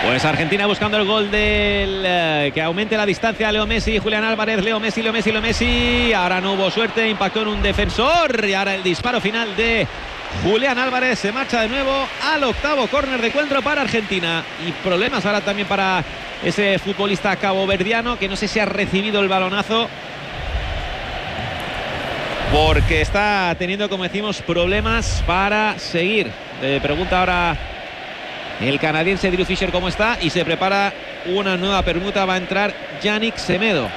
Pues Argentina buscando el gol del que aumente la distancia. Leo Messi, Julián Álvarez, Leo Messi. Ahora no hubo suerte, impactó en un defensor. Y ahora el disparo final de Julián Álvarez. Se marcha de nuevo al octavo córner de encuentro para Argentina. Y problemas ahora también para ese futbolista caboverdiano, que no sé si ha recibido el balonazo, porque está teniendo, como decimos, problemas para seguir. Pregunta ahora el canadiense Drew Fisher cómo está, y se prepara una nueva permuta. Va a entrar Yannick Semedo.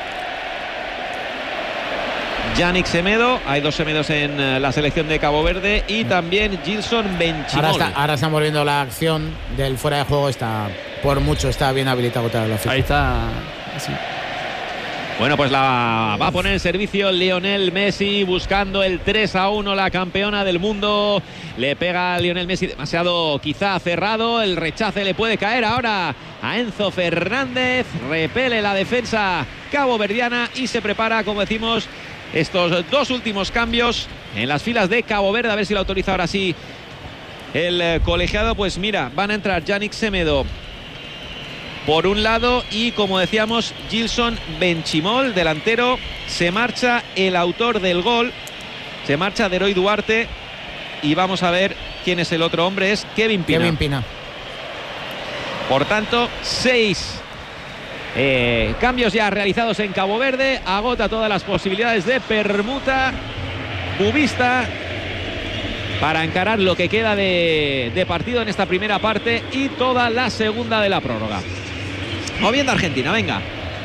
Hay dos Semedos en la selección de Cabo Verde, y también Gilson Benchimol. Ahora estamos viendo la acción del fuera de juego. Está por mucho, está bien habilitado contra la FIFA. Ahí está. Sí. Bueno, pues la va a poner en servicio Lionel Messi, buscando el 3-1, la campeona del mundo. Le pega a Lionel Messi demasiado quizá cerrado. El rechace le puede caer ahora a Enzo Fernández. Repele la defensa caboverdiana y se prepara, como decimos, estos dos últimos cambios en las filas de Cabo Verde. A ver si lo autoriza ahora sí el colegiado. Pues mira, van a entrar Yannick Semedo por un lado y, como decíamos, Gilson Benchimol, delantero. Se marcha el autor del gol, se marcha Deroy Duarte, y vamos a ver quién es el otro hombre. Es Kevin Pina. Por tanto, 6 cambios ya realizados en Cabo Verde. Agota todas las posibilidades de permuta cubista para encarar lo que queda de partido en esta primera parte y toda la segunda de la prórroga. Moviendo Argentina, venga.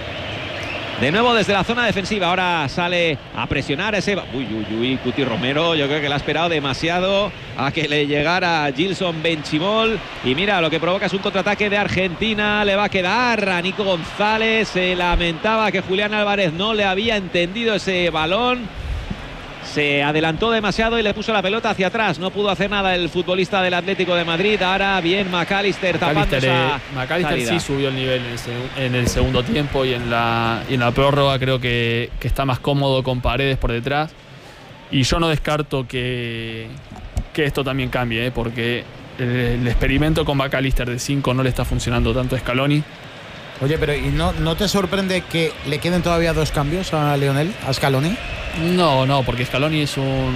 De nuevo desde la zona defensiva. Ahora sale a presionar ese... Uy, Cuti Romero. Yo creo que le ha esperado demasiado a que le llegara Gilson Benchimol. Y mira, lo que provoca es un contraataque de Argentina. Le va a quedar a Nico González. Se lamentaba que Julián Álvarez no le había entendido ese balón. Se adelantó demasiado y le puso la pelota hacia atrás. No pudo hacer nada el futbolista del Atlético de Madrid. Ahora bien McAllister tapando esa McAllister sí subió el nivel en el segundo tiempo, y en la prórroga creo que está más cómodo con Paredes por detrás. Y yo no descarto que esto también cambie, porque el experimento con McAllister de 5 no le está funcionando tanto a Scaloni. Oye, pero ¿y no te sorprende que le queden todavía 2 cambios a Scaloni? No, porque Scaloni es un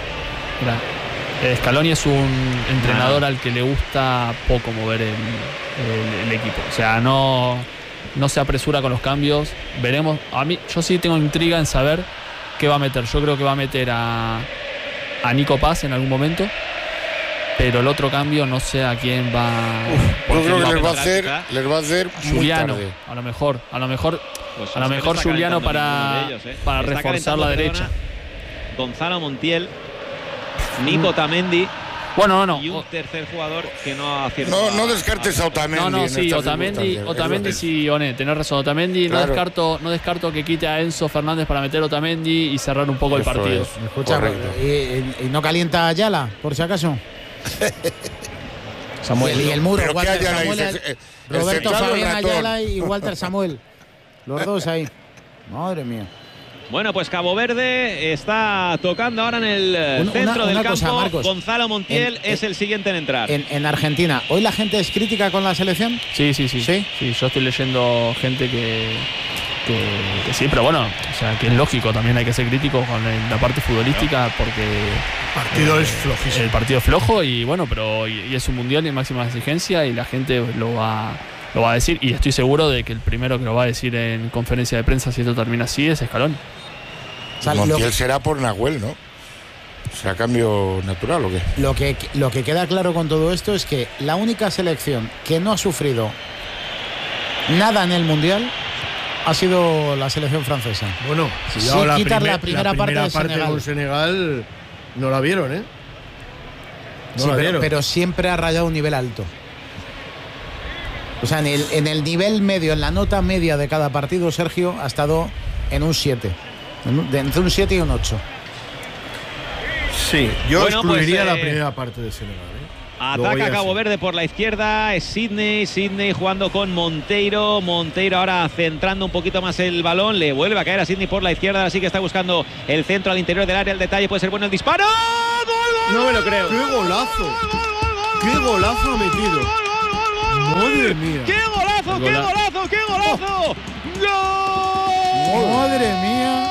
entrenador al que le gusta poco mover el equipo. O sea, no se apresura con los cambios. Veremos. Yo sí tengo intriga en saber qué va a meter. Yo creo que va a meter a Nico Paz en algún momento, pero el otro cambio no sé a quién va. Yo creo que les va a hacer Juliano, muy tarde. a lo mejor Juliano para reforzar la derecha. Gonzalo Montiel, Nico Otamendi. Bueno, y un tercer jugador que no ha aciertado. No descartes a Otamendi. Sí, Otamendi sí, tenés razón, Otamendi. Claro. No descarto que quite a Enzo Fernández para meter a Otamendi y cerrar un poco el partido. Escucha, ¿y no calienta Ayala, por si acaso? Samuel y el muro. Walter Samuel, Roberto Fabián Ayala y Walter Samuel. Los dos ahí. Madre mía. Bueno, pues Cabo Verde está tocando ahora en el centro del campo. Cosa, Marcos, Gonzalo Montiel es el siguiente en entrar. En Argentina, ¿hoy la gente es crítica con la selección? Sí, yo estoy leyendo gente que sí, pero bueno, o sea, que es lógico, también hay que ser crítico con la parte futbolística, porque el partido es flojísimo. El partido es flojo y bueno, pero y es un mundial de máxima exigencia y la gente lo va a decir, y estoy seguro de que el primero que lo va a decir en conferencia de prensa, si esto termina así, es Scaloni. Montiel será por Nahuel, ¿no? ¿Será cambio natural o qué? Lo que queda claro con todo esto es que la única selección que no ha sufrido nada en el mundial ha sido la selección francesa. Bueno, si quitar la primera parte con Senegal, no la vieron, ¿eh? Pero siempre ha rayado un nivel alto. O sea, en el nivel medio, en la nota media de cada partido, Sergio ha estado en un 7. Entre un 7 y un 8. Sí, yo excluiría la primera parte de Senegal. Ataca Cabo Verde por la izquierda. Es Sidney jugando con Monteiro. Monteiro ahora centrando un poquito más el balón. Le vuelve a caer a Sidney por la izquierda. Así que está buscando el centro al interior del área. El detalle puede ser bueno el disparo. ¡Gol! No me lo creo. ¡Qué golazo! ¡Qué golazo ha metido! ¡Madre Madre mía. ¡Qué golazo, qué golazo, qué golazo! ¡Gol! ¡Madre mía!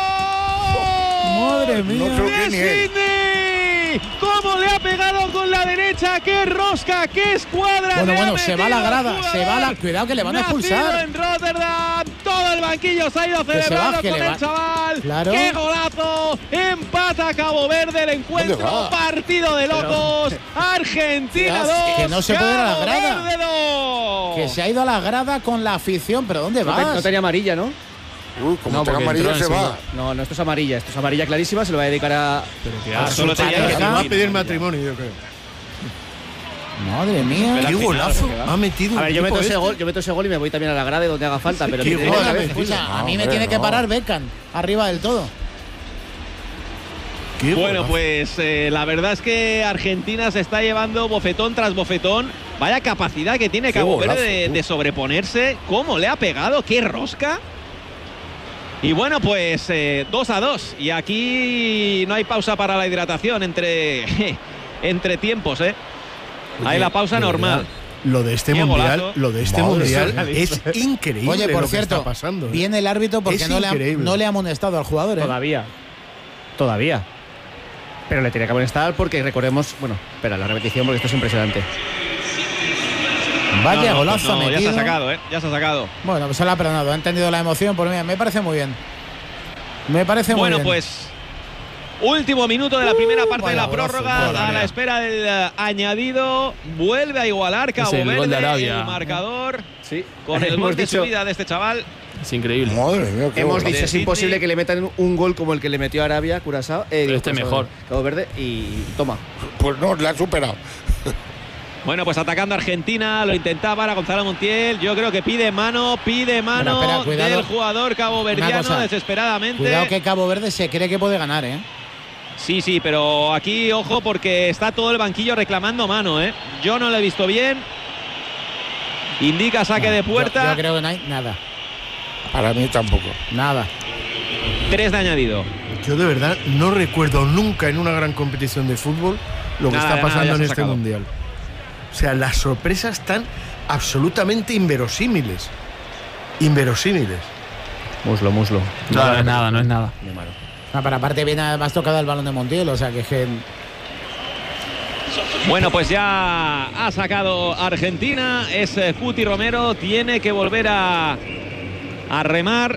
¡Madre mía! No creo que ni él. ¿Cómo le ha pegado con la derecha? ¡Qué rosca! ¡Qué escuadra! Bueno, se va la grada, cuidado que le van a expulsar. En Rotterdam, todo el banquillo se ha ido celebrando con el chaval. Claro. ¡Qué golazo! Empata Cabo Verde el encuentro. Partido de locos. Argentina 2. Que no se puede ir a la grada. Cabo Verde 2. Que se ha ido a la grada con la afición. ¿Pero dónde vas? No tenía amarilla, ¿no? Uy, como tenga amarilla se va. No, esto es amarilla. Esto es amarilla clarísima. Se lo va a dedicar a. Solo tenía que va a pedir matrimonio, yo creo. Madre mía. Qué golazo ha metido. A ver, yo meto ese gol y me voy también a la grada donde haga falta. Pero a mí me tiene que parar Beckham arriba del todo. Bueno, pues la verdad es que Argentina se está llevando bofetón tras bofetón. Vaya capacidad que tiene Cabo Verde de sobreponerse. ¿Cómo le ha pegado? ¡Qué rosca! Y bueno, pues 2-2. Y aquí no hay pausa para la hidratación entre tiempos, ¿eh? Hay la pausa normal. Lo de este mundial, es increíble. Oye, por lo cierto, que está pasando, viene el árbitro porque no le ha amonestado al jugador, ¿eh? Todavía. Pero le tenía que amonestar porque recordemos. Bueno, espera, la repetición porque esto es impresionante. Vaya golazo metido. Ya se ha sacado, ya se ha sacado. Bueno, pues se lo ha perdonado, ha entendido la emoción. Pues mira, me parece muy bien. Me parece muy bien. Bueno, pues último minuto de la primera parte de la prórroga, a la espera del añadido. Vuelve a igualar Cabo Verde, gol de Arabia. El marcador. Sí, con el gol de su vida de este chaval. Es increíble. Madre mía, hemos dicho, es imposible que le metan un gol como el que le metió a Arabia, Curazao. Mejor. Cabo Verde y toma. Pues no, le ha superado. Bueno, pues atacando a Argentina, lo intentaba ahora Gonzalo Montiel. Yo creo que pide mano espera, del jugador caboverdiano desesperadamente. Cuidado que Cabo Verde se cree que puede ganar, ¿eh? Sí, pero aquí, ojo, porque está todo el banquillo reclamando mano, ¿eh? Yo no lo he visto bien. Indica saque de puerta. Yo creo que no hay nada. Para mí tampoco. Nada. 3 de añadido. Yo de verdad no recuerdo nunca en una gran competición de fútbol lo que está pasando en este mundial. O sea, las sorpresas están absolutamente inverosímiles. Muslo. No es nada. Pero aparte viene además tocado el balón de Montiel, o sea que Bueno, pues ya ha sacado Argentina. Es Cuti Romero. Tiene que volver a remar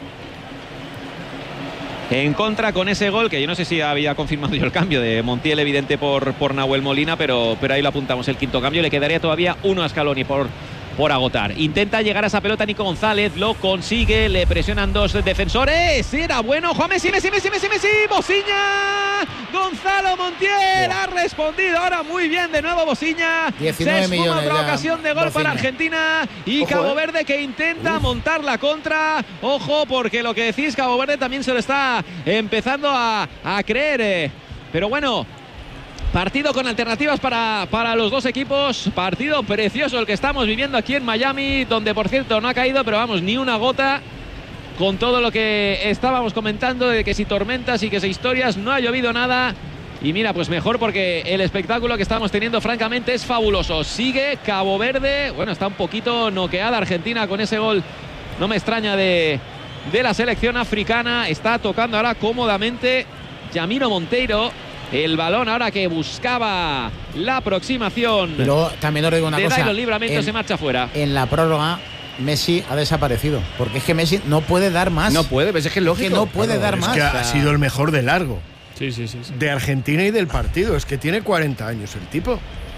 en contra con ese gol, que yo no sé si había confirmado yo el cambio de Montiel, evidente por Nahuel Molina, pero ahí lo apuntamos, el quinto cambio. Le quedaría todavía uno a Scaloni por agotar. Intenta llegar a esa pelota Nico González, lo consigue, le presionan 2 defensores. Era bueno, Juan Messi, Bociña. Gonzalo Montiel ha respondido ahora muy bien de nuevo Bociña. 19 Se esfuma otra ya, ocasión de gol Bociña. para Argentina y Cabo Verde que intenta montar la contra. Ojo, porque lo que decís, Cabo Verde también se lo está empezando a creer. Pero bueno, partido con alternativas para los dos equipos. Partido precioso el que estamos viviendo aquí en Miami, donde por cierto no ha caído, pero vamos, ni una gota. Con todo lo que estábamos comentando de que si tormentas y que si historias, no ha llovido nada. Y mira, pues mejor porque el espectáculo que estamos teniendo francamente es fabuloso. Sigue Cabo Verde. Bueno, está un poquito noqueada Argentina con ese gol. No me extraña de la selección africana. Está tocando ahora cómodamente Yamiro Monteiro. El balón ahora que buscaba la aproximación. Pero también os digo una cosa. Dairo Livramento se marcha fuera. En la prórroga Messi ha desaparecido. Porque es que Messi no puede dar más. No puede, pero es que es lógico. Que no puede dar más. Es que ha sido el mejor de largo. Sí. De Argentina y del partido. Es que tiene 40 años el tipo.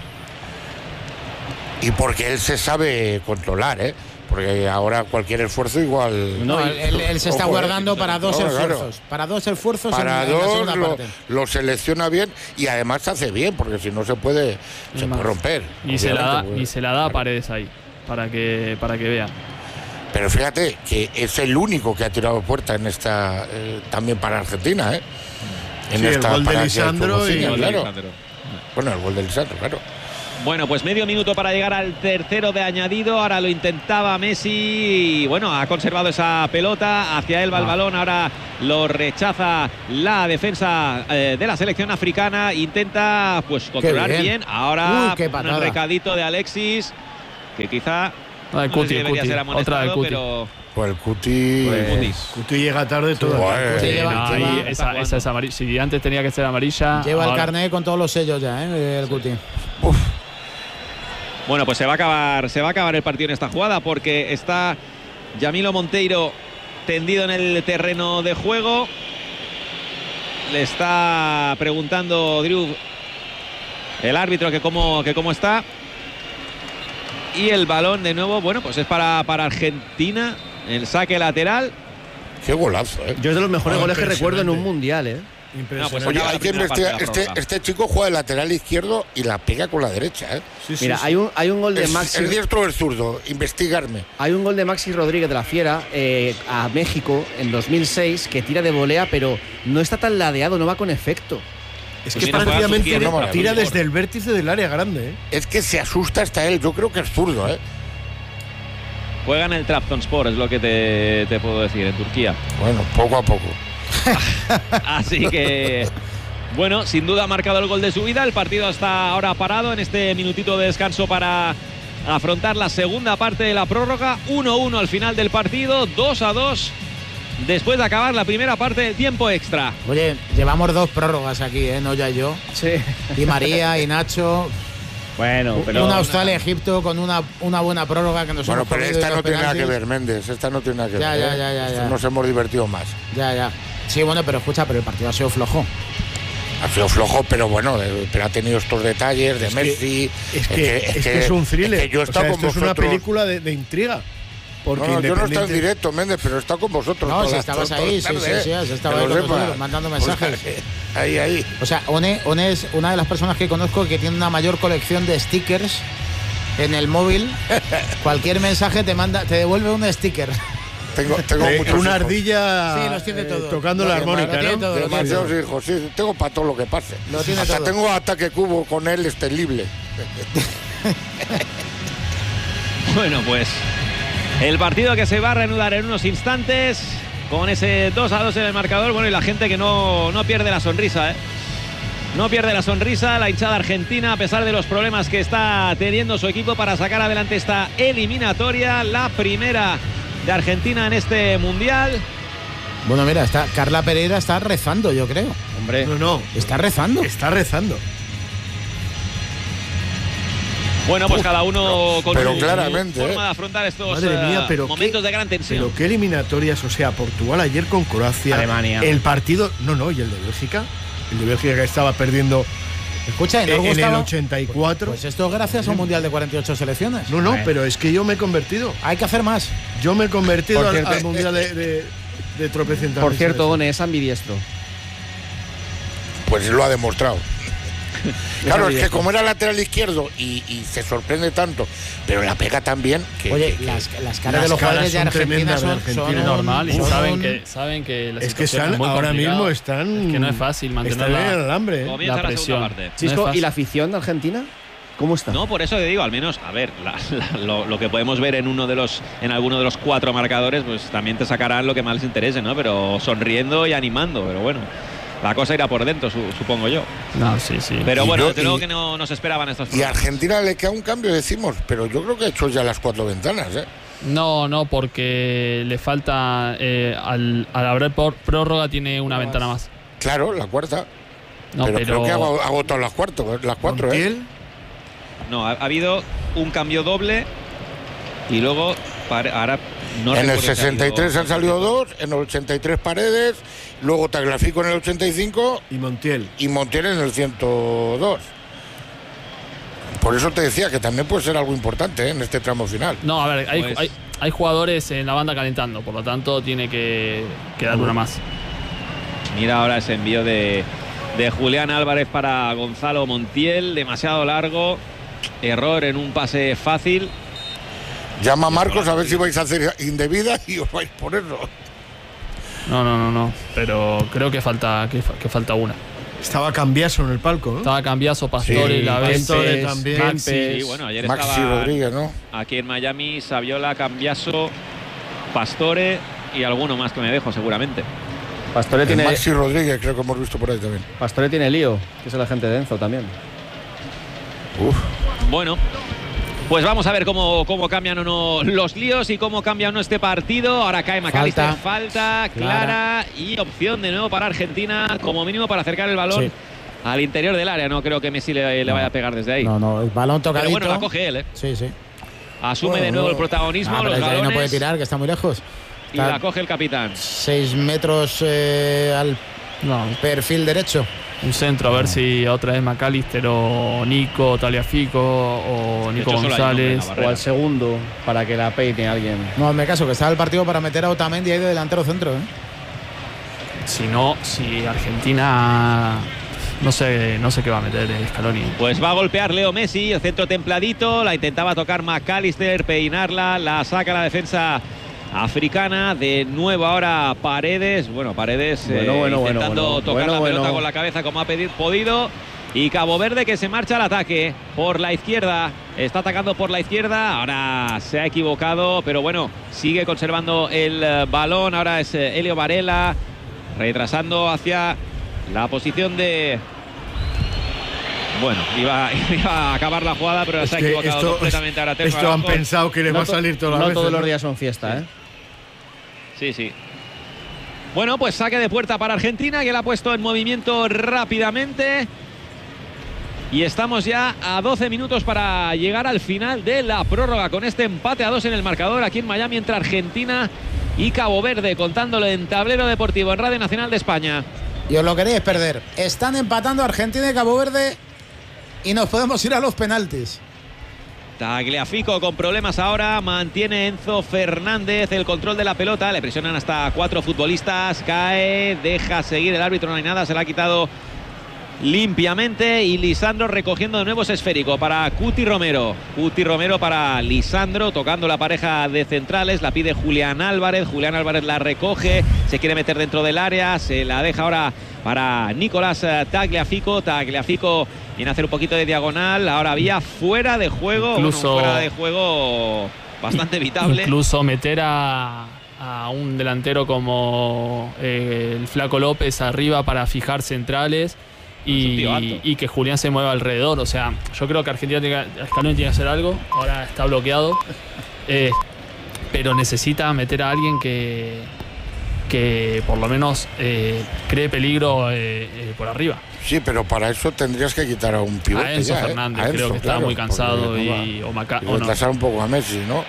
Y porque él se sabe controlar, ¿eh? Porque ahora cualquier esfuerzo igual. No, él se está guardando para dos esfuerzos. Claro. Para dos esfuerzos. Para en la dos segunda parte. lo selecciona bien y además hace bien, porque si no se puede romper. Y se la da a Paredes ahí, para que vea. Pero fíjate que es el único que ha tirado puerta en esta también para Argentina, ¿eh? En esta el gol de Lisandro y claro. Bueno, el gol de Lisandro, claro. Bueno, pues medio minuto para llegar al tercero de añadido. Ahora lo intentaba Messi y bueno, ha conservado esa pelota. Hacia él va el balón. Ahora lo rechaza la defensa de la selección africana. Intenta pues controlar bien. Ahora qué un recadito de Alexis. que quizá el no sé si debería ser amonestado, pero pues el Cuti. Cuti llega tarde todo. Esa es amarilla. Si antes tenía que ser amarilla. Lleva el carnet con todos los sellos ya, el Cuti. Uf. Bueno, pues se va a acabar el partido en esta jugada porque está Yamilo Monteiro tendido en el terreno de juego. Le está preguntando Drew, el árbitro, que cómo está. Y el balón de nuevo, bueno, pues es para Argentina. El saque lateral. Qué golazo, Yo es de los mejores goles que recuerdo en un mundial, Impresionante. Oye, hay que investigar. Este chico juega de lateral izquierdo y la pega con la derecha, Mira, hay un gol de Maxi. ¿El diestro o el zurdo? Investigarme. Hay un gol de Maxi Rodríguez de la Fiera a México en 2006 que tira de volea, pero no está tan ladeado, no va con efecto. Es que prácticamente tira desde el vértice del área grande. Es que se asusta hasta él. Yo creo que es zurdo, Juega en el Trabzonspor, es lo que te puedo decir, en Turquía. Bueno, poco a poco. Así que, bueno, sin duda ha marcado el gol de su vida. El partido está ahora parado en este minutito de descanso para afrontar la segunda parte de la prórroga. 1-1 al final del partido, 2-2 después de acabar la primera parte del tiempo extra. Oye, llevamos 2 prórrogas aquí, no ya yo. Sí. Y María y Nacho. Bueno, pero una Australia-Egipto con una buena prórroga que nos hemos pero esta no tiene nada que ver, Méndez. Esta no tiene nada que ver. Ya. Nos hemos divertido más. Ya. Sí, bueno, pero escucha, pero el partido ha sido flojo. Ha sido flojo, pero bueno, pero ha tenido estos detalles de Messi. Es que es un thriller. Es que yo he estado con esto vosotros. Es una película de intriga. Porque yo no estaba en directo, Méndez, pero he estado con vosotros. No, si estabas ahí, sí, has estado ahí con nosotros, mandando mensajes. Ahí. O sea, One es una de las personas que conozco que tiene una mayor colección de stickers en el móvil. Cualquier mensaje te devuelve un sticker. Tengo muchos una hijos. ardilla sí, los tiene todos. Tocando la armónica, ¿no? Demasiados hijos, sí, tengo para todo lo que pase. Hasta todo. Tengo ataque cubo con él extendible. Bueno, pues el partido que se va a reanudar en unos instantes con ese 2-2 en el marcador. Bueno, y la gente que no pierde la sonrisa, No pierde la sonrisa la hinchada argentina a pesar de los problemas que está teniendo su equipo para sacar adelante esta eliminatoria, la primera de Argentina en este mundial. Bueno, mira, Carla Pereira está rezando, yo creo. Hombre, no. Está rezando. Bueno, pues cada uno con pero su claramente, forma de afrontar estos momentos de gran tensión. Pero qué eliminatorias, o sea, Portugal ayer con Croacia, Alemania. El partido, y el de Bélgica. El de Bélgica que estaba perdiendo. Escucha, en el 84. Pues esto gracias a un mundial de 48 selecciones. No, pero es que yo me he convertido. Hay que hacer más. Yo me he convertido al mundial de tropecientas. Por cierto, One es ambidiestro. Pues lo ha demostrado. Claro, es que como era lateral izquierdo y se sorprende tanto, pero la pega también que. Oye, las caras de los jugadores de Argentina son normal y saben que la es que están ahora mismo están. Es que no es fácil mantener en el alambre. Comienza la segunda parte. Chisco, ¿y la afición de Argentina? ¿Cómo está? No, por eso te digo, al menos, a ver, lo que podemos ver en alguno de los 4 marcadores, pues también te sacarán lo que más les interese, ¿no? Pero sonriendo y animando, pero bueno. La cosa irá por dentro, supongo yo. No, sí. Pero bueno, desde luego que no nos esperaban estos problemas. Y a Argentina le queda un cambio, decimos, pero yo creo que ha hecho ya las 4 ventanas, No, porque le falta, al haber prórroga tiene una ventana más. Claro, la cuarta. Pero creo que ha agotado las 4, No, ha habido un cambio doble y luego ahora no. En el 63 han salido 2, en el 83 Paredes, luego Tagliafico en el 85 y Montiel en el 102. Por eso te decía que también puede ser algo importante en este tramo final. No, a ver, hay jugadores en la banda calentando, por lo tanto tiene que dar una más. Mira ahora ese envío de Julián Álvarez para Gonzalo Montiel, demasiado largo, error en un pase fácil. Llama a Marcos a ver si vais a hacer indebida y os vais por eso. No, pero creo que falta una. Estaba Cambiaso en el palco, ¿no? Estaba Cambiaso, Pastore, sí, Pastore también. Maxi, bueno, ayer Maxi estaba Rodríguez, ¿no? Aquí en Miami, Saviola, Cambiaso, Pastore y alguno más que me dejo seguramente. Pastore tiene Maxi Rodríguez, creo que hemos visto por ahí también. Pastore tiene lío, que es el agente de Enzo también. Bueno, Pues vamos a ver cómo cambian o no los líos y cómo cambia o no este partido. Ahora cae McAllister, falta clara y opción de nuevo para Argentina, como mínimo para acercar el balón al interior del área. No creo que Messi le vaya a pegar desde ahí. No, el balón tocadito. Pero bueno, la coge él, ¿eh? Sí. Asume de nuevo el protagonismo, los desde ahí galones, no puede tirar, que está muy lejos. Y la coge el capitán. 6 metros al perfil derecho. Un centro, a ver si otra vez McAllister o Nico, Tagliafico o Nico González. O al segundo, para que la peine alguien. No, hazme caso, que está el partido para meter a Otamendi ahí de delantero centro, ¿eh? Si Argentina... No sé qué va a meter Scaloni. Pues va a golpear Leo Messi, el centro templadito, la intentaba tocar McAllister, peinarla, la saca la defensa africana. De nuevo ahora Paredes. Bueno, Paredes intentando tocar la pelota con la cabeza como ha podido. Y Cabo Verde que se marcha al ataque por la izquierda. Está atacando por la izquierda. Ahora se ha equivocado, pero bueno, sigue conservando el balón. Ahora es Elio Varela retrasando hacia la posición de... Bueno, iba a acabar la jugada, pero se ha equivocado completamente. Ahora esto han pensado que le va a salir todas las veces. No todos los días son fiesta, ¿eh? Sí. Bueno, pues saque de puerta para Argentina, que la ha puesto en movimiento rápidamente. Y estamos ya a 12 minutos para llegar al final de la prórroga, con este empate a 2 en el marcador aquí en Miami entre Argentina y Cabo Verde, contándole en Tablero Deportivo en Radio Nacional de España. Y os lo queréis perder. Están empatando Argentina y Cabo Verde y nos podemos ir a los penaltis. Tagliafico con problemas ahora, mantiene Enzo Fernández el control de la pelota, le presionan hasta 4 futbolistas, cae, deja seguir el árbitro, no hay nada, se la ha quitado limpiamente. Y Lisandro recogiendo de nuevo ese esférico para Cuti Romero para Lisandro, tocando la pareja de centrales, la pide Julián Álvarez la recoge, se quiere meter dentro del área, se la deja ahora para Nicolás Tagliafico viene a hacer un poquito de diagonal, ahora había fuera de juego, bastante evitable. Incluso meter a un delantero como el Flaco López arriba para fijar centrales y que Julián se mueva alrededor. O sea, yo creo que Argentina tiene que hacer algo. Ahora está bloqueado, pero necesita meter a alguien que por lo menos cree peligro por arriba. Sí, pero para eso tendrías que quitar a un pivote. A Enzo Fernández, creo que estaba muy cansado y retrasar un poco a Messi, ¿no?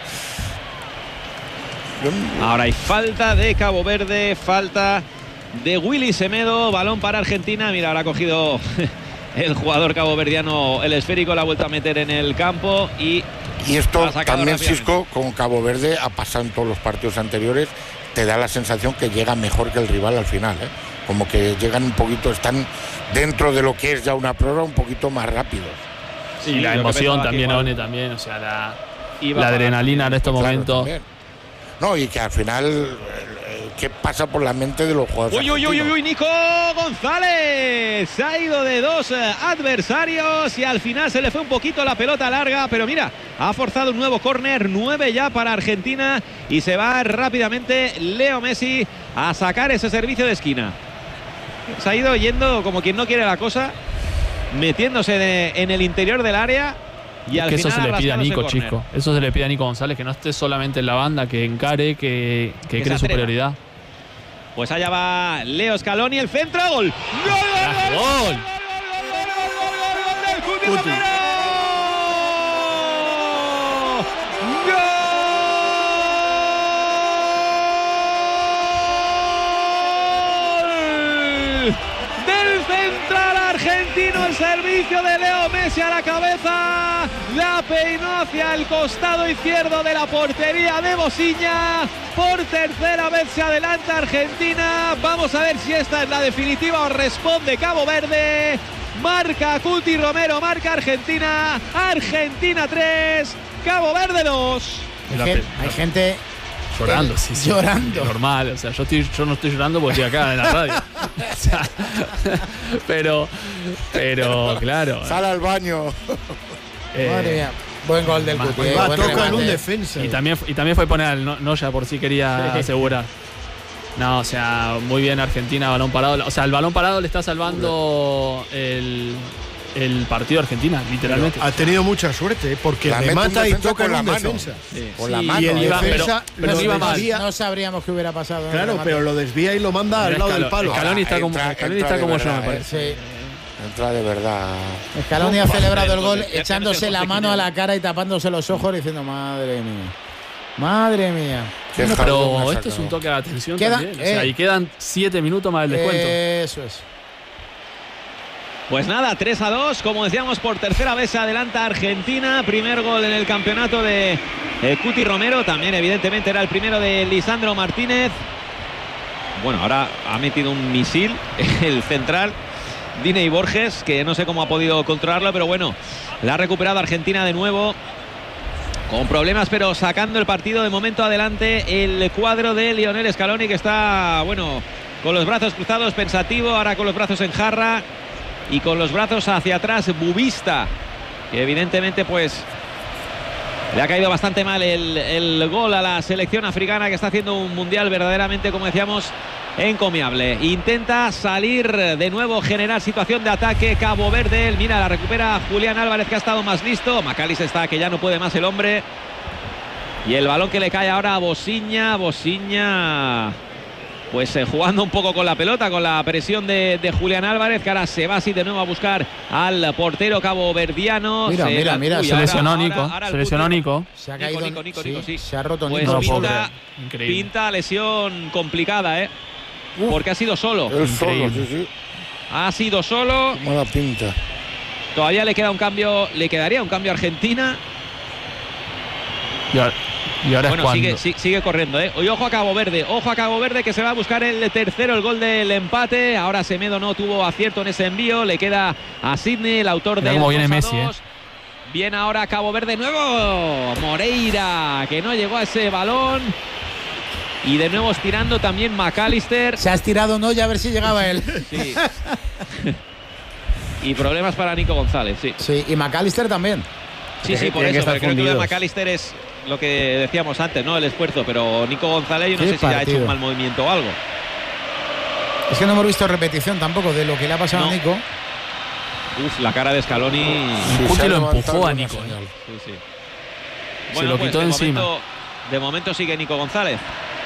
Ahora hay falta de Cabo Verde, falta de Willy Semedo, balón para Argentina. Mira, ahora ha cogido el jugador caboverdiano el esférico, la ha vuelto a meter en el campo y esto también, Xisco, con Cabo Verde ha pasado en todos los partidos anteriores, te da la sensación que llega mejor que el rival al final, ¿eh? Como que llegan un poquito, están dentro de lo que es ya una prórroga un poquito más rápidos. Sí, la emoción también, One, también, o sea, la adrenalina en estos momentos. También. No, y que al final, ¿qué pasa por la mente de los jugadores? Uy, Nico González se ha ido de 2 adversarios y al final se le fue un poquito la pelota larga, pero mira, ha forzado un nuevo córner, 9 ya para Argentina, y se va rápidamente Leo Messi a sacar ese servicio de esquina. Se ha ido yendo como quien no quiere la cosa, metiéndose en el interior del área. Y al eso final se le pide a Nico, Chisco. Eso se le pide a Nico González, que no esté solamente en la banda, que encare, que cree superioridad. Pues allá va Leo Scaloni, el centro, gol. ¡Gol! ¡Gol! Del central argentino, el servicio de Leo Messi a la cabeza, la peinó hacia el costado izquierdo de la portería de Bosiña. Por tercera vez se adelanta Argentina. Vamos a ver si esta es la definitiva o responde Cabo Verde. Marca Cuti Romero, marca Argentina. Argentina 3, Cabo Verde 2. Hay gente llorando, sí. Llorando. Normal, o sea, yo no estoy llorando porque estoy acá en la radio. O sea, pero claro. Sal al baño. Madre mía. Buen gol del Cuti. Toca en un defensa. Y también fue poner al Noya por si quería asegurar. No, o sea, muy bien Argentina, balón parado. O sea, el balón parado le está salvando el partido de Argentina, literalmente. Pero ha tenido mucha suerte, porque le mata y toca en un defensa. Con la mano. Y el defensa pero iba mal. No sabríamos qué hubiera pasado. Claro, pero lo desvía y lo manda al lado del palo. Scaloni está como yo, me parece. Sí. Entra de verdad. Scaloni ha celebrado el gol echándose la mano a la cara y tapándose los ojos diciendo madre mía. Madre mía. Pero esto es un toque de atención también. O sea, y quedan 7 minutos más del descuento. Eso es. Pues nada, 3-2, como decíamos, por tercera vez se adelanta Argentina. Primer gol en el campeonato de Cuti Romero. También, evidentemente, era el primero de Lisandro Martínez. Bueno, ahora ha metido un misil el central, Diney Borges, que no sé cómo ha podido controlarlo, pero bueno, la ha recuperado Argentina de nuevo. Con problemas, pero sacando el partido de momento adelante el cuadro de Lionel Scaloni, que está, bueno, con los brazos cruzados, pensativo, ahora con los brazos en jarra y con los brazos hacia atrás, Bubista, que evidentemente pues le ha caído bastante mal el gol a la selección africana, que está haciendo un mundial verdaderamente, como decíamos, encomiable. Intenta salir de nuevo, generar situación de ataque Cabo Verde. Mira, la recupera Julián Álvarez, que ha estado más listo. McAllister está que ya no puede más el hombre. Y el balón que le cae ahora a Bosiña. Pues jugando un poco con la pelota, con la presión de Julián Álvarez, que ahora se va así de nuevo a buscar al portero caboverdiano. Mira, se lesionó Nico. Se lesionó Nico. Se ha caído Nico, sí. Se ha roto Nico. Nico. Pues pinta lesión complicada, porque ha sido solo. Él solo, sí. Ha sido solo. Mala pinta. Todavía le queda un cambio, le quedaría un cambio a Argentina. Y ahora bueno, es sigue corriendo, Y ojo a Cabo Verde, que se va a buscar el tercero, el gol del empate. Ahora Semedo no tuvo acierto en ese envío. Le queda a Sidney, el autor del 2-2. Viene ahora Cabo Verde nuevo. Moreira, que no llegó a ese balón. Y de nuevo estirando también McAllister. Se ha estirado ya a ver si llegaba él. Sí. Y problemas para Nico González, sí. Sí, y McAllister también. Sí, por eso, pero creo que lo de McAllister es lo que decíamos antes, ¿no? El esfuerzo, pero Nico González yo no sé si ha hecho un mal movimiento o algo. Es que no hemos visto repetición tampoco de lo que le ha pasado a Nico. Uf, la cara de Scaloni. Cuti lo empujó a Nico. Sí. Bueno, se lo quitó encima. De momento sigue Nico González.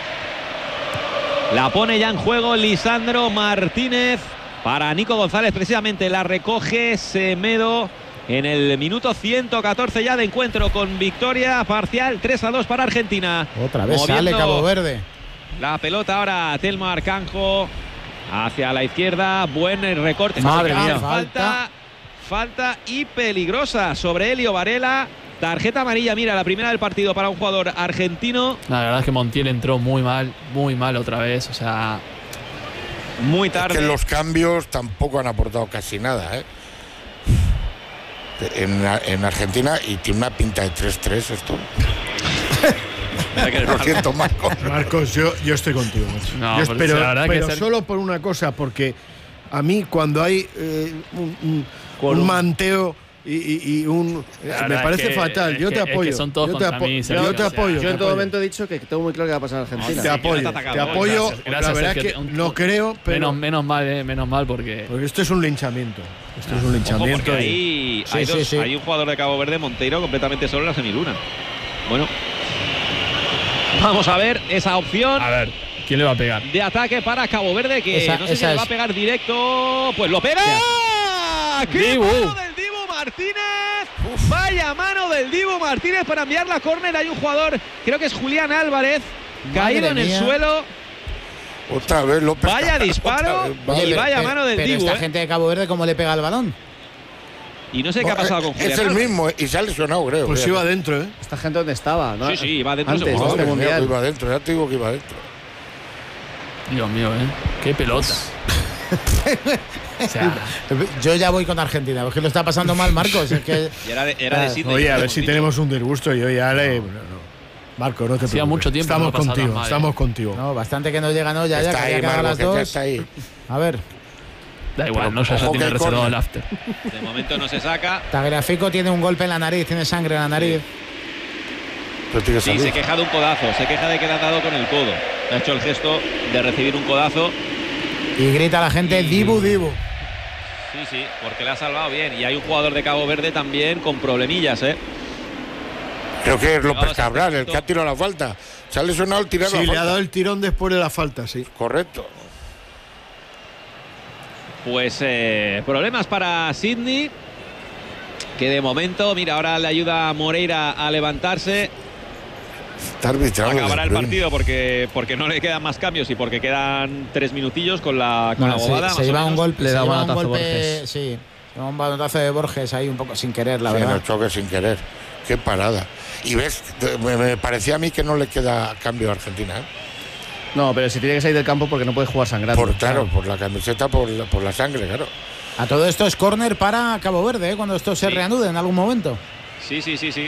La pone ya en juego Lisandro Martínez para Nico González, precisamente la recoge Semedo en el minuto 114 ya de encuentro, con victoria parcial 3-2 para Argentina. Otra vez sale Cabo Verde. La pelota ahora Telmo Arcanjo hacia la izquierda, buen recorte. Madre mía. Falta y peligrosa sobre Elio Varela. Tarjeta amarilla, mira, la primera del partido para un jugador argentino. La verdad es que Montiel entró muy mal otra vez, o sea, muy tarde. Es que los cambios tampoco han aportado casi nada, en Argentina, y tiene una pinta de 3-3 esto. Lo siento, Marcos, yo estoy contigo. No, pero solo por una cosa, porque a mí cuando hay un manteo y un... me parece fatal. Yo te apoyo. Son todos contra mí, yo te apoyo. Yo en todo momento he dicho que tengo muy claro que va a pasar a Argentina. Te apoyo. Gracias, la verdad es que no creo, pero... Menos mal porque esto es un linchamiento. Ojo, ahí hay un jugador de Cabo Verde, Monteiro, completamente solo en la semiluna. Bueno, vamos a ver esa opción. A ver, ¿quién le va a pegar? De ataque para Cabo Verde, que no sé si le va a pegar directo. Pues lo pega. ¡Qué mano del Dibu Martínez! Vaya mano del Dibu Martínez para enviar la córner. Hay un jugador, creo que es Julián Álvarez, caído en el suelo. Otra vez López. Vaya disparo y vaya mano del Dibu. Esta gente de Cabo Verde, ¿cómo le pega el balón? Y no sé qué ha pasado con Julián. Es el mismo y se ha lesionado, creo. Pues iba adentro, Esta gente dónde estaba, ¿no? Sí, iba adentro. Antes de este mundial. Iba adentro, ya te digo que iba adentro. Dios mío, qué pelota. O sea, yo ya voy con Argentina, porque lo está pasando mal Marcos. Es que era de Sidney. Oye, a ver si tenemos un disgusto. Yo ya le... Marco, no te preocupes. Hacía mucho tiempo estamos contigo. No, bastante que no llega, ya que ahí, Marco, las dos. Está ahí. A ver. Da igual, no, ya tiene reservado el after. De momento no se saca. Tagliafico tiene un golpe en la nariz, tiene sangre en la nariz. Sí, se queja de un codazo, se queja de que le ha dado con el codo. Ha hecho el gesto de recibir un codazo. Y grita a la gente, Dibu. Sí, porque le ha salvado bien. Y hay un jugador de Cabo Verde también con problemillas, ¿eh? Creo que es López Cabral, el que ha tirado la falta. Se le ha sonado el tirado. Sí, le ha dado el tirón después de la falta, sí. Correcto. Pues problemas para Sydney, que de momento, mira, ahora le ayuda a Moreira a levantarse. Está arbitrando. Acabará el partido porque no le quedan más cambios y porque quedan 3 minutillos con la bobada. Se lleva un golpe, le da un balotazo Borges. Sí, un balotazo de Borges ahí un poco sin querer, la verdad. verdad. En el choque sin querer. Qué parada. Y ves, me parecía a mí que no le queda cambio a Argentina, ¿eh? No, pero si tiene que salir del campo porque no puede jugar sangrando. Por la camiseta, por la sangre, claro. A todo esto es córner para Cabo Verde, cuando esto se reanude en algún momento. Sí.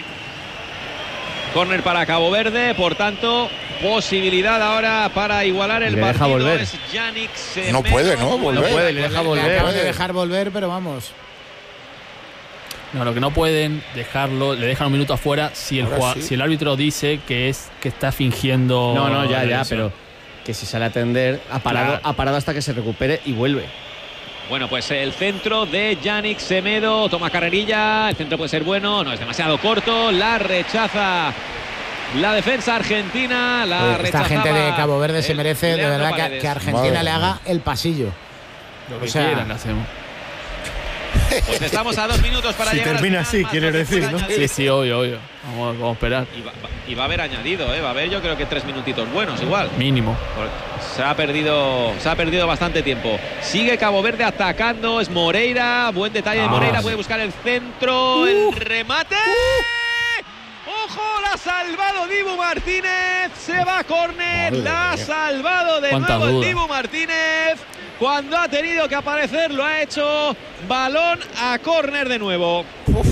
Córner para Cabo Verde, por tanto, posibilidad ahora para igualar el partido. Volver. Es Yannick Semedo. No puede, ¿no? Volver. No puede, le deja volver. Le acaban de dejar volver, pero vamos. No, lo que no pueden dejarlo, le dejan un minuto afuera si el árbitro dice que está fingiendo. No, ya, pero que si sale a atender, ha parado hasta que se recupere y vuelve. Bueno, pues el centro de Yannick Semedo, toma carrerilla, el centro puede ser bueno, no es demasiado corto, la rechaza la defensa argentina, esta gente de Cabo Verde se merece de verdad que Argentina le haga el pasillo. Lo que quieran, le hacemos. Pues estamos a 2 minutos para llegar. Si termina así, quieres decir, ¿no? Sí, obvio. Vamos a esperar. Y va a haber añadido, va a haber yo creo que 3 minutitos buenos igual. Mínimo. Se ha perdido bastante tiempo. Sigue Cabo Verde atacando, es Moreira, buen detalle de Moreira, puede buscar el centro, el remate. ¡Ojo! La ha salvado Dibu Martínez, se va a córner, la ha salvado de nuevo el Dibu Martínez. Cuando ha tenido que aparecer lo ha hecho, balón a córner de nuevo.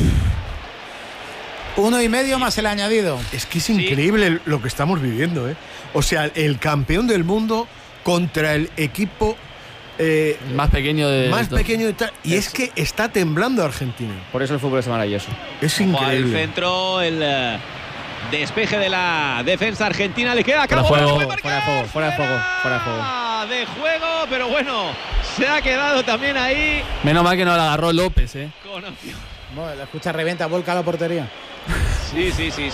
1,5 más el añadido. Es que es increíble lo que estamos viviendo, ¿eh? O sea, el campeón del mundo contra el equipo más pequeño de tal. Y es que está temblando Argentina. Por eso el fútbol es maravilloso. Es increíble. El centro, el despeje de la defensa argentina, le queda a Cabo fuera de juego, pero bueno, se ha quedado también ahí. Menos mal que no la agarró López, con opción. Bueno, la escucha, revienta, volca a la portería. Sí.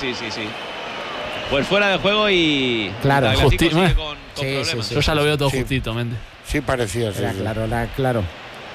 Pues fuera de juego y claro, justito con problemas. Yo ya lo veo todo justito, mente. Sí, parecía. Claro.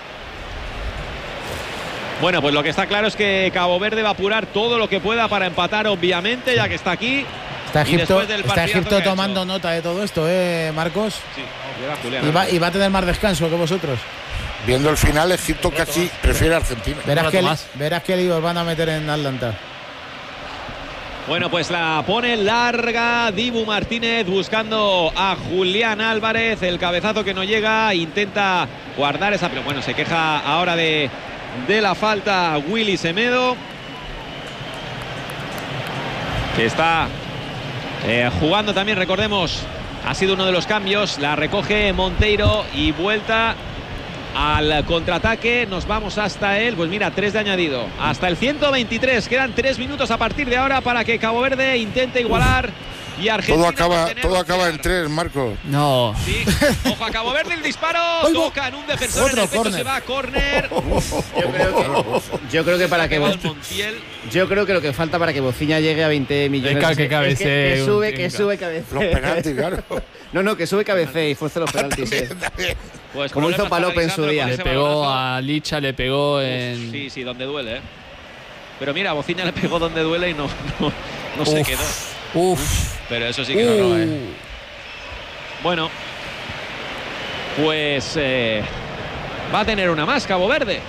Bueno, pues lo que está claro es que Cabo Verde va a apurar todo lo que pueda para empatar, obviamente, ya que está aquí. Está Egipto tomando nota de todo esto, Marcos. Sí, Julián. Y va a tener más descanso que vosotros. Viendo el final, Egipto casi prefiere a Argentina. Verás que líos van a meter en Atlanta. Bueno, pues la pone larga Dibu Martínez buscando a Julián Álvarez. El cabezazo que no llega, intenta guardar esa, pero bueno, se queja ahora de la falta Willy Semedo, que está jugando también, recordemos, ha sido uno de los cambios. La recoge Monteiro y vuelta al contraataque. Nos vamos hasta el, pues mira, 3 de añadido, hasta el 123. Quedan 3 minutos a partir de ahora para que Cabo Verde intente igualar y Argentina. Todo acaba en 3, Marcos. No. Sí. Ojo a Cabo Verde, el disparo toca en un defensor, en el pecho, se va a córner. Yo creo que para que yo creo que lo que falta para que Bociña llegue a 20 millones que sube cabecee. Los penaltis, claro. No, que sube cabecee y fuerce los penaltis. Pues como hizo Palope en su día. Le pegó a Licha, le pegó en... Sí, donde duele, Pero mira, Bociña le pegó donde duele y no se quedó. Pero eso sí que no. Bueno, pues va a tener una más Cabo Verde.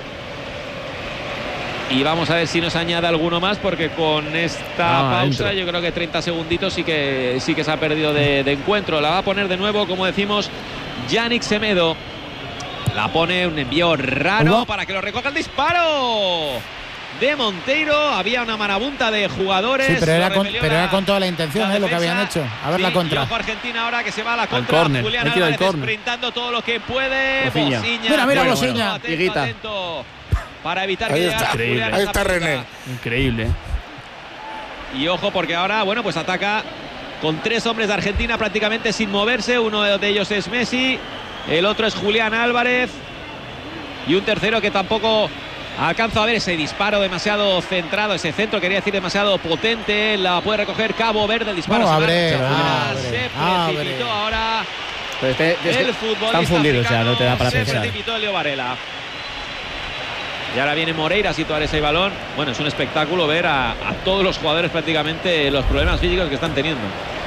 Y vamos a ver si nos añade alguno más, porque con esta pausa yo creo que 30 segunditos sí que se ha perdido de encuentro. La va a poner de nuevo, como decimos, Yannick Semedo. La pone, un envío raro para que lo recoja el disparo de Monteiro. Había una marabunta de jugadores. Sí, pero era con toda la intención, lo que habían hecho. A ver la contra. Y Argentina ahora que se va a la contra. Julián Álvarez sprintando todo lo que puede. Bociña. Mira, Bociña. Atento, para evitar que ahí está René. Increíble. Y ojo, porque ahora, bueno, pues ataca con 3 hombres de Argentina prácticamente sin moverse. Uno de ellos es Messi, el otro es Julián Álvarez y un tercero que tampoco alcanzo a ver ese disparo demasiado centrado, ese centro, quería decir demasiado potente. La puede recoger Cabo Verde, el disparo se precipitó ahora. El futbolista están fundidos ya, no te da para pensar. Se precipitó Leo Varela. Y ahora viene Moreira a situar ese balón. Bueno, es un espectáculo ver a todos los jugadores prácticamente los problemas físicos que están teniendo.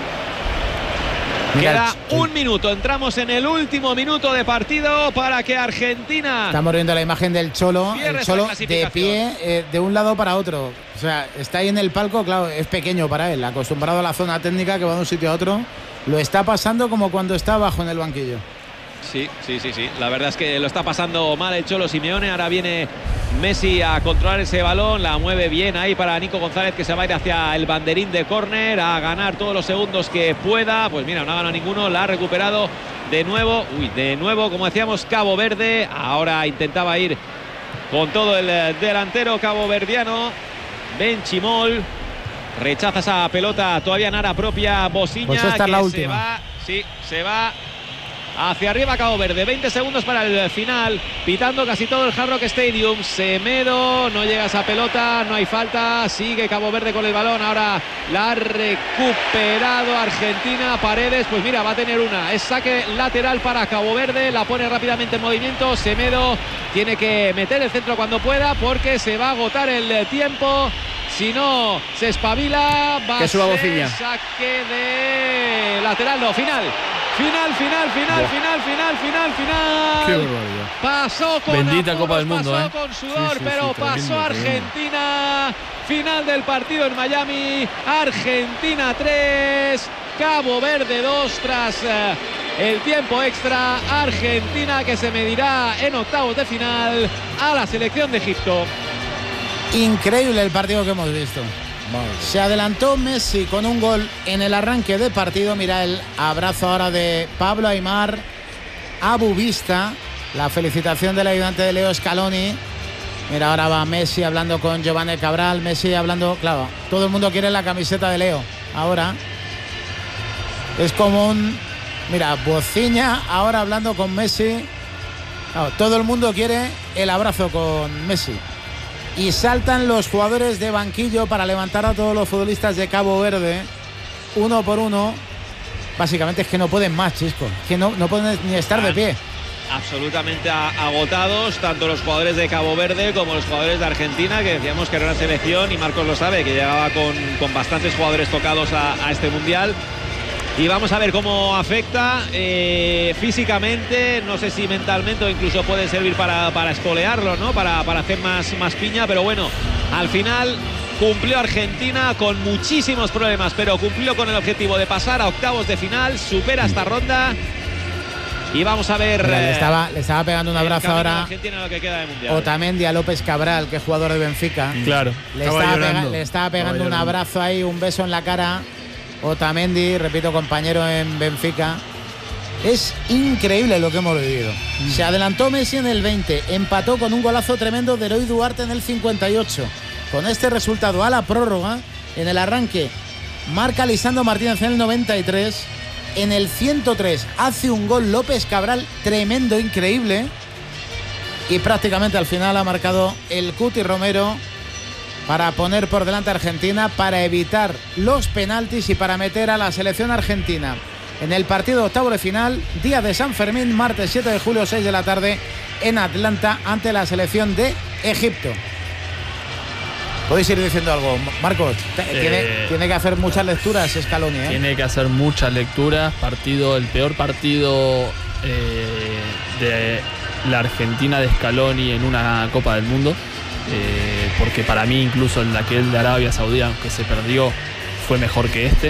Queda un minuto, entramos en el último minuto de partido para que Argentina... Estamos viendo la imagen del Cholo, el Cholo de pie de un lado para otro. O sea, está ahí en el palco, claro, es pequeño para él, acostumbrado a la zona técnica que va de un sitio a otro. Lo está pasando como cuando está abajo en el banquillo. Sí. La verdad es que lo está pasando mal el Cholo Simeone. Ahora viene Messi a controlar ese balón. La mueve bien ahí para Nico González, que se va a ir hacia el banderín de córner a ganar todos los segundos que pueda. Pues mira, no ha ganado ninguno. La ha recuperado de nuevo. De nuevo, como decíamos, Cabo Verde. Ahora intentaba ir con todo el delantero caboverdiano. Benchimol. Rechaza esa pelota todavía en área propia. Bosiña, pues esta es la última. Se va hacia arriba Cabo Verde. 20 segundos para el final. Pitando casi todo el Hard Rock Stadium. Semedo, no llega esa pelota, no hay falta. Sigue Cabo Verde con el balón. Ahora la ha recuperado Argentina. Paredes, pues mira, va a tener una. Es saque lateral para Cabo Verde. La pone rápidamente en movimiento. Semedo tiene que meter el centro cuando pueda, porque se va a agotar el tiempo. Si no se espabila, va a ser saque de lateral. No, final. Qué barbaridad. Pasó con bendita apuros, Copa del Mundo, pasó con sudor, pero pasó Argentina. Final del partido en Miami. Argentina 3, Cabo Verde 2 tras el tiempo extra. Argentina que se medirá en octavos de final a la selección de Egipto. Increíble el partido que hemos visto. Se adelantó Messi con un gol en el arranque de partido. Mira el abrazo ahora de Pablo Aimar a Bubista. La felicitación del ayudante de Leo Scaloni. Mira, ahora va Messi hablando con Giovanni Cabral. Messi hablando, claro, todo el mundo quiere la camiseta de Leo. Ahora es como un... Mira, Bociña ahora hablando con Messi. Claro, todo el mundo quiere el abrazo con Messi. Y saltan los jugadores de banquillo para levantar a todos los futbolistas de Cabo Verde, uno por uno. Básicamente es que no pueden más, Chisco. Que no pueden ni estar de pie. Absolutamente agotados, tanto los jugadores de Cabo Verde como los jugadores de Argentina, que decíamos que era una selección, y Marcos lo sabe, que llegaba con bastantes jugadores tocados a este Mundial. Y vamos a ver cómo afecta físicamente, no sé si mentalmente o incluso puede servir para espolearlo, ¿no? Para hacer más piña, pero bueno, al final cumplió Argentina con muchísimos problemas, pero cumplió con el objetivo de pasar a octavos de final, supera esta ronda. Y vamos a ver. Le estaba pegando un abrazo ahora lo que queda de mundial. Otamendi a López Cabral, que es jugador de Benfica. Claro. Le estaba pegando un abrazo ahí, un beso en la cara. Otamendi, repito, compañero en Benfica. Es increíble lo que hemos vivido. Se adelantó Messi en el 20, empató con un golazo tremendo de Eloy Duarte en el 58. Con este resultado a la prórroga, en el arranque marca Lisandro Martínez en el 93. En el 103 hace un gol López Cabral tremendo, increíble. Y prácticamente al final ha marcado el Cuti Romero para poner por delante a Argentina, para evitar los penaltis y para meter a la selección argentina en el partido de octavo de final, día de San Fermín, martes 7 de julio, 6 de la tarde, en Atlanta, ante la selección de Egipto. Podéis ir diciendo algo, Marcos. Tiene que hacer muchas lecturas Scaloni, ¿eh? Tiene que hacer muchas lecturas. El peor partido de la Argentina de Scaloni en una Copa del Mundo. Porque para mí incluso en aquel de Arabia Saudí, aunque se perdió, fue mejor que este.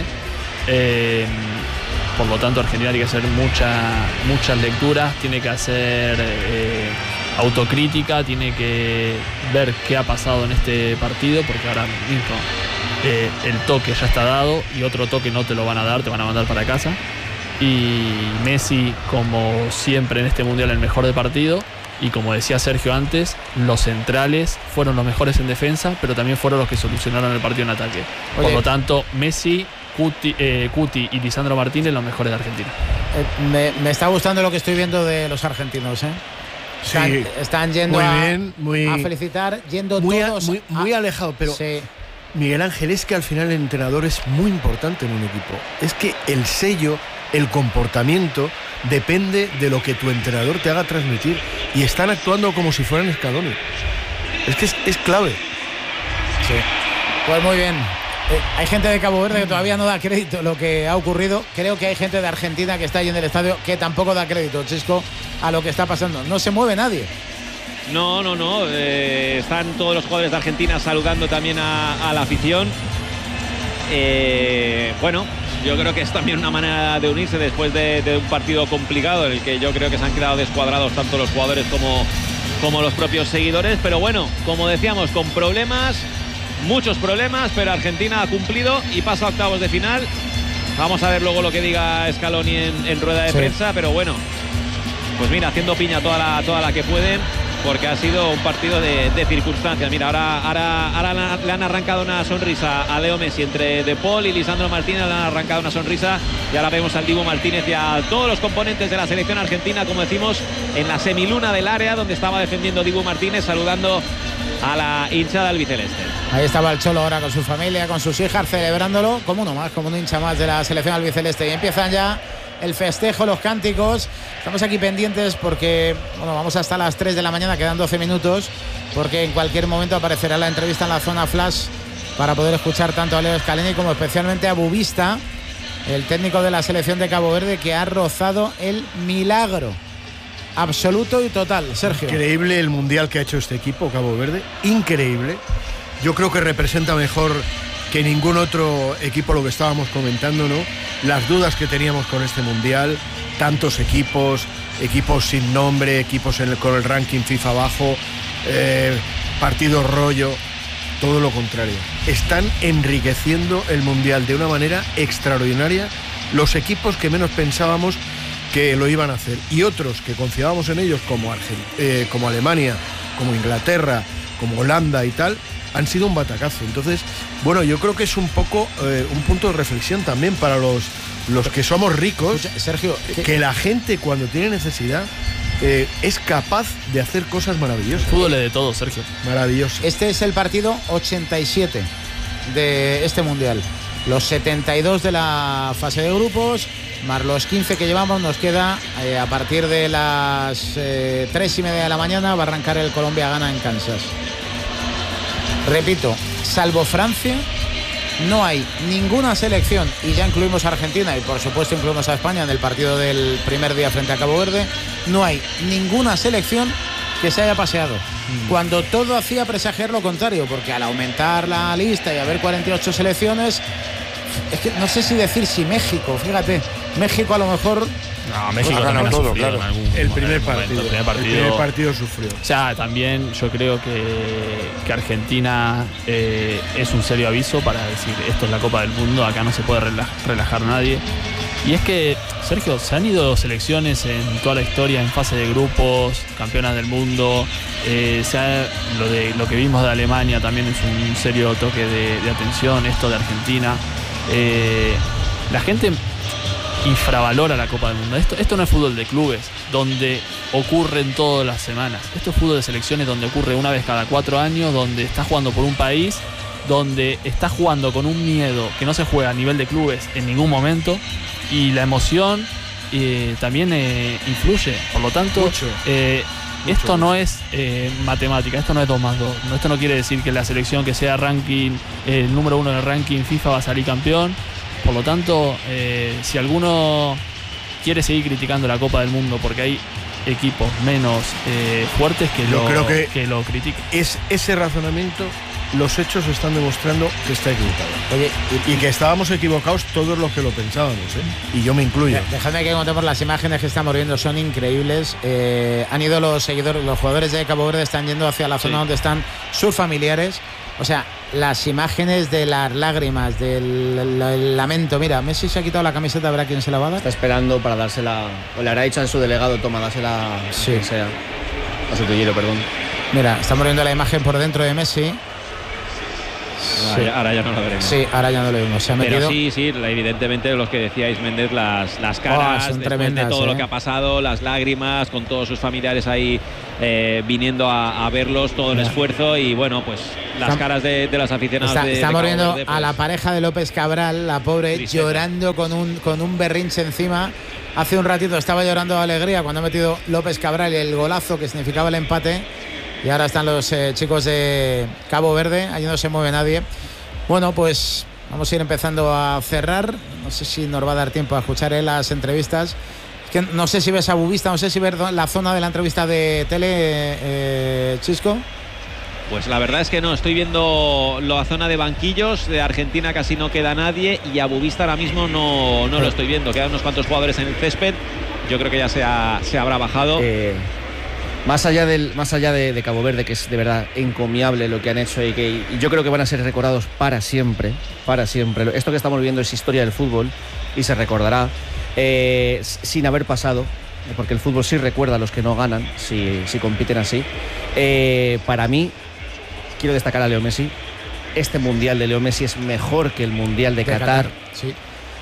Por lo tanto, Argentina tiene que hacer muchas lecturas, tiene que hacer autocrítica, tiene que ver qué ha pasado en este partido, porque ahora mismo el toque ya está dado y otro toque no te lo van a dar, te van a mandar para casa. Y Messi, como siempre en este Mundial, el mejor de partido. Y como decía Sergio antes, los centrales fueron los mejores en defensa, pero también fueron los que solucionaron el partido en ataque. Por lo tanto, Messi, Cuti y Lisandro Martínez, los mejores de Argentina. Me está gustando lo que estoy viendo de los argentinos, ¿eh? Están yendo a felicitar, yendo todos muy alejado, pero sí. Miguel Ángel, es que al final el entrenador es muy importante en un equipo. Es que el sello, el comportamiento depende de lo que tu entrenador te haga transmitir, y están actuando como si fueran escalones. Es que es clave. Sí. Pues muy bien. Hay gente de Cabo Verde que todavía no da crédito a lo que ha ocurrido. Creo que hay gente de Argentina que está ahí en el estadio que tampoco da crédito, Chisco, a lo que está pasando. No se mueve nadie. No. Están todos los jugadores de Argentina saludando también a la afición. Bueno, yo creo que es también una manera de unirse después de un partido complicado en el que yo creo que se han quedado descuadrados tanto los jugadores como los propios seguidores. Pero bueno, como decíamos, con problemas, muchos problemas, pero Argentina ha cumplido y pasa a octavos de final. Vamos a ver luego lo que diga Scaloni en rueda de prensa, pero bueno, pues mira, haciendo piña toda la que pueden, porque ha sido un partido de circunstancias. Mira, ahora le han arrancado una sonrisa a Leo Messi entre De Paul y Lisandro Martínez, le han arrancado una sonrisa, y ahora vemos al Dibu Martínez y a todos los componentes de la selección argentina, como decimos, en la semiluna del área donde estaba defendiendo Dibu Martínez, saludando a la hinchada albiceleste. Ahí estaba el Cholo ahora con su familia, con sus hijas, celebrándolo como uno más, como un hincha más de la selección albiceleste. Y empiezan ya el festejo, los cánticos. Estamos aquí pendientes porque vamos hasta las 3 de la mañana, quedan 12 minutos, porque en cualquier momento aparecerá la entrevista en la zona flash para poder escuchar tanto a Leo Scaloni como especialmente a Bubista, el técnico de la selección de Cabo Verde, que ha rozado el milagro absoluto y total. Sergio. Increíble el mundial que ha hecho este equipo, Cabo Verde. Increíble. Yo creo que representa mejor que ningún otro equipo lo que estábamos comentando, ¿no? Las dudas que teníamos con este mundial, tantos equipos sin nombre, equipos con el ranking FIFA bajo, partidos rollo, todo lo contrario. Están enriqueciendo el mundial de una manera extraordinaria los equipos que menos pensábamos que lo iban a hacer, y otros que confiábamos en ellos como Alemania, como Inglaterra, como Holanda y tal, han sido un batacazo. Entonces, bueno, yo creo que es un poco un punto de reflexión también para los que somos ricos. Escucha, Sergio, que la gente cuando tiene necesidad es capaz de hacer cosas maravillosas. Fútbol de todo, Sergio. Maravilloso. Este es el partido 87 de este mundial. Los 72 de la fase de grupos, más los 15 que llevamos, nos queda a partir de las 3:30 de la mañana, va a arrancar el Colombia-Ghana en Kansas. Repito, salvo Francia, no hay ninguna selección, y ya incluimos a Argentina y por supuesto incluimos a España en el partido del primer día frente a Cabo Verde, no hay ninguna selección que se haya paseado, cuando todo hacía presagiar lo contrario, porque al aumentar la lista y haber 48 selecciones, es que no sé si decir si México, fíjate, México a lo mejor... No, México ha ganado todo, claro. El primer partido sufrió. O sea, también yo creo que Argentina es un serio aviso para decir, esto es la Copa del Mundo, acá no se puede relajar nadie. Y es que, Sergio, se han ido selecciones en toda la historia en fase de grupos, campeonas del mundo. Lo que vimos de Alemania también es un serio toque de atención, esto de Argentina. La gente infravalora la Copa del Mundo. Esto no es fútbol de clubes, donde ocurren todas las semanas. Esto es fútbol de selecciones, donde ocurre una vez cada 4 años, donde estás jugando por un país, donde estás jugando con un miedo que no se juega a nivel de clubes en ningún momento, y la emoción también influye. Por lo tanto, esto no es matemática, esto no es 2 más 2. Esto no quiere decir que la selección que sea el número 1 en el ranking FIFA va a salir campeón. Por lo tanto, si alguno quiere seguir criticando la Copa del Mundo porque hay equipos menos fuertes, que lo critiquen. Es ese razonamiento, los hechos están demostrando que está equivocado. Oye, y que estábamos equivocados todos los que lo pensábamos, y yo me incluyo. Dejadme que contemos las imágenes que estamos viendo, son increíbles. Han ido los jugadores de Cabo Verde están yendo hacia la zona donde están sus familiares. O sea, las imágenes de las lágrimas, del lamento. Mira, Messi se ha quitado la camiseta, verá quién se la va a dar. Está esperando para dársela, o le hará dicho a su delegado, toma, dásela quien sea. A su tullero, perdón. Mira, estamos viendo la imagen por dentro de Messi. Sí. Ahora ya no lo veremos. Sí, ahora ya no lo vemos. Se ha metido. Pero sí, evidentemente los que decíais, Méndez, las caras son después tremendas, de todo lo que ha pasado, las lágrimas, con todos sus familiares ahí viniendo a verlos, todo el esfuerzo y bueno, pues las caras de las aficionadas. Estamos viendo Verde, pues, a la pareja de López Cabral, la pobre, tristeza. llorando con un berrinche encima. Hace un ratito estaba llorando de alegría cuando ha metido López Cabral el golazo que significaba el empate. Y ahora están los chicos de Cabo Verde, allí no se mueve nadie. Bueno, pues vamos a ir empezando a cerrar. No sé si nos va a dar tiempo a escuchar las entrevistas. Es que no sé si ves a Bubista, no sé si ves la zona de la entrevista de tele, Chisco. Pues la verdad es que no, estoy viendo la zona de banquillos, de Argentina casi no queda nadie y a Bubista ahora mismo no lo estoy viendo. Quedan unos cuantos jugadores en el césped, yo creo que ya se habrá bajado. Más allá de Cabo Verde, que es de verdad encomiable lo que han hecho y yo creo que van a ser recordados para siempre. Esto que estamos viviendo es historia del fútbol y se recordará sin haber pasado, porque el fútbol sí recuerda a los que no ganan, si compiten así. Para mí, quiero destacar a Leo Messi. Este Mundial de Leo Messi es mejor que el Mundial de Qatar. Sí.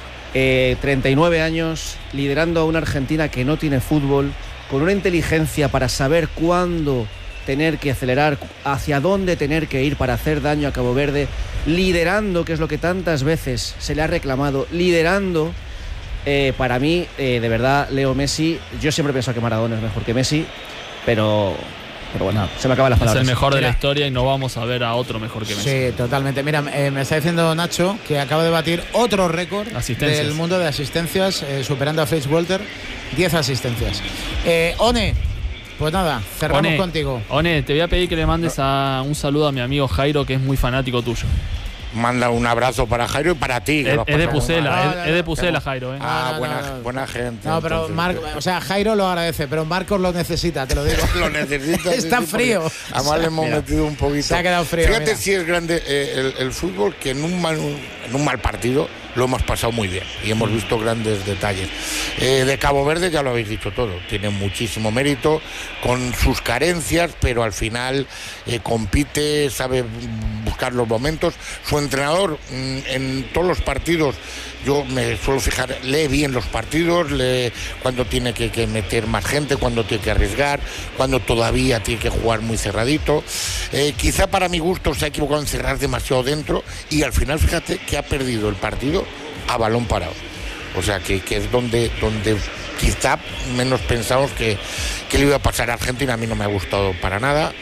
39 años, liderando a una Argentina que no tiene fútbol, con una inteligencia para saber cuándo tener que acelerar, hacia dónde tener que ir para hacer daño a Cabo Verde, liderando, que es lo que tantas veces se le ha reclamado, liderando. Para mí, de verdad, Leo Messi, yo siempre he pensado que Maradona es mejor que Messi, pero bueno, se me acaban las palabras. Es el mejor de la Mira, historia y no vamos a ver a otro mejor que Messi. Sí, totalmente. Mira, me está diciendo Nacho que acaba de batir otro récord del mundo de asistencias, superando a Fritz Walter, 10 asistencias. One, pues nada, cerramos contigo. One, te voy a pedir que le mandes un saludo a mi amigo Jairo, que es muy fanático tuyo. Manda un abrazo para Jairo y para ti. Es de Pucela, es de Pucela, Jairo. Buena gente. No, pero Jairo lo agradece, pero Marcos lo necesita, te lo digo. Lo necesita. Está frío. Además le hemos metido un poquito. Se ha quedado frío. Fíjate si es grande el fútbol, que en un mal partido lo hemos pasado muy bien y hemos visto grandes detalles. De Cabo Verde ya lo habéis dicho todo, tiene muchísimo mérito con sus carencias, pero al final compite, sabe buscar los momentos. Su entrenador en todos los partidos, yo me suelo fijar, lee bien los partidos, lee cuando tiene que meter más gente, cuando tiene que arriesgar, cuando todavía tiene que jugar muy cerradito. Quizá para mi gusto se ha equivocado en cerrar demasiado dentro y al final fíjate que ha perdido el partido a balón parado. O sea que es donde quizá menos pensamos que le iba a pasar a Argentina. A mí no me ha gustado para nada.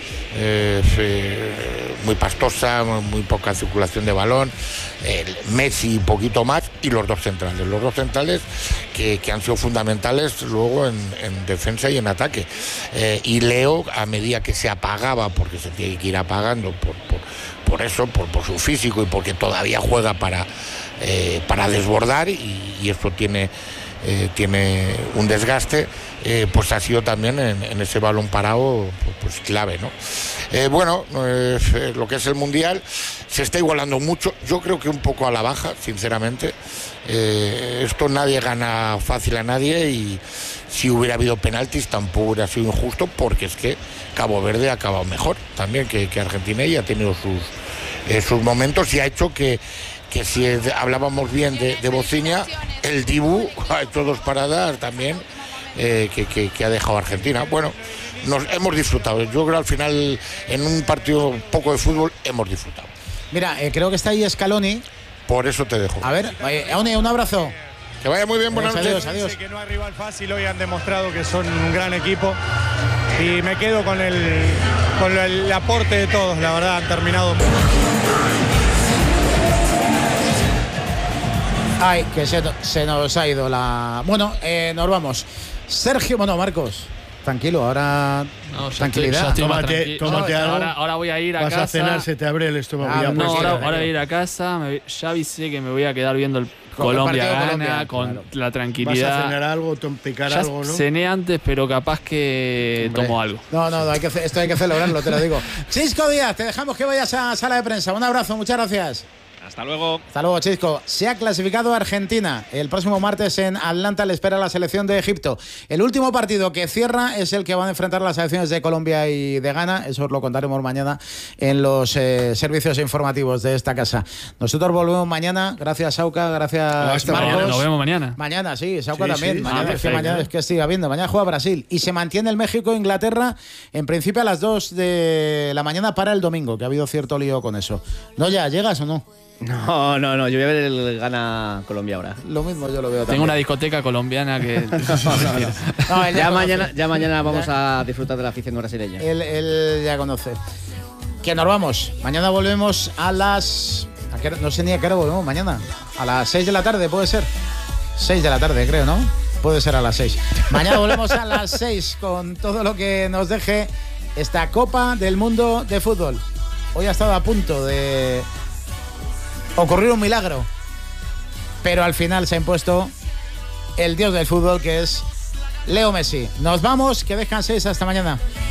Muy pastosa, muy poca circulación de balón. Messi un poquito más y los dos centrales que han sido fundamentales luego en defensa y en ataque. Y Leo, a medida que se apagaba, porque se tiene que ir apagando por eso, por su físico y porque todavía juega para desbordar y eso tiene un desgaste, pues ha sido también en ese balón parado pues clave, ¿no? Lo que es el Mundial se está igualando mucho, yo creo que un poco a la baja, sinceramente. Esto nadie gana fácil a nadie y si hubiera habido penaltis tampoco hubiera sido injusto, porque es que Cabo Verde ha acabado mejor también que Argentina y ha tenido sus momentos y ha hecho que si hablábamos bien de Bociña, el Dibu ha hecho 2 paradas también que ha dejado a Argentina. Bueno, nos hemos disfrutado. Yo creo al final en un partido poco de fútbol hemos disfrutado. Mira, creo que está ahí Scaloni. Por eso te dejo. A ver, un abrazo. Que vaya muy bien, buenas noches. Adiós. Que no hay rival fácil, hoy han demostrado que son un gran equipo y me quedo con el aporte de todos, la verdad han terminado muy bien. Ay, que se nos ha ido la... Bueno, nos vamos. Sergio, Marcos, tranquilo, ahora tranquilidad. Tómate algo. Ahora voy a ir a casa. Vas a cenar, se te abre el estómago. Ahora voy a ir a casa. Ya avisé que me voy a quedar viendo el Colombia gana, con la tranquilidad. Vas a cenar algo, picar algo, ¿no? Cené antes, pero capaz que tomo algo. No, esto hay que celebrarlo, te lo digo. Chisco Díaz, te dejamos que vayas a sala de prensa. Un abrazo, muchas gracias. Hasta luego. Hasta luego, Chisco. Se ha clasificado Argentina. El próximo martes en Atlanta le espera la selección de Egipto. El último partido que cierra es el que van a enfrentar las selecciones de Colombia y de Ghana. Eso os lo contaremos mañana en los servicios informativos de esta casa. Nosotros volvemos mañana. Gracias, Sauca. Gracias, Marcos. Nos vemos mañana. Mañana, sí. Sauca también. Sí. Mañana, mañana es que estoy viendo. Mañana juega Brasil. Y se mantiene el México-Inglaterra en principio a las 2 de la mañana para el domingo, que ha habido cierto lío con eso. ¿No ya llegas o no? No, yo voy a ver el Ghana Colombia ahora. Lo mismo yo lo veo también. Tengo una discoteca colombiana que... No, él ya mañana vamos a disfrutar de la afición brasileña. Él ya conoce. Que nos vamos. Mañana volvemos a las... No sé ni a qué hora volvemos mañana. A las 6 de la tarde, puede ser. 6 de la tarde, creo, ¿no? Puede ser a las 6. Mañana volvemos a las 6 con todo lo que nos deje esta Copa del Mundo de Fútbol. Hoy ha estado a punto de ocurrir un milagro, pero al final se ha impuesto el dios del fútbol, que es Leo Messi. Nos vamos, que descanséis hasta mañana.